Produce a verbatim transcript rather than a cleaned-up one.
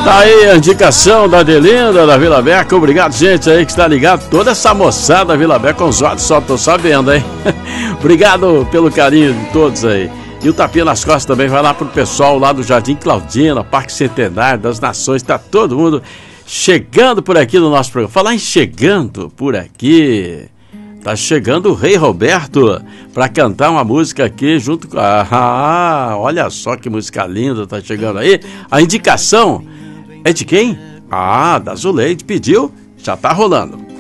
Tá aí a indicação da Adelinda da Vila Beca. Obrigado, gente aí que está ligado. Toda essa moçada da Vila Beca com os olhos só tô sabendo, hein? Obrigado pelo carinho de todos aí. E o tapinha nas costas também vai lá pro pessoal lá do Jardim Claudina, Parque Centenário das Nações. Tá todo mundo chegando por aqui no nosso programa. Falar em chegando por aqui, tá chegando o Rei Roberto para cantar uma música aqui junto com... Ah, olha só que música linda tá chegando aí. A indicação é de quem? Ah, da Zuleide, pediu, já tá rolando.